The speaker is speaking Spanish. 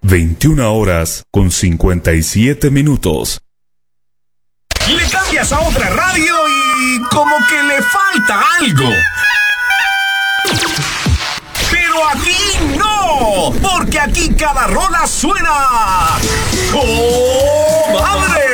21 horas con 57 minutos. Le cambias a otra radio y como que le falta algo. Pero aquí no, porque aquí cada rola suena ¡oh, madre!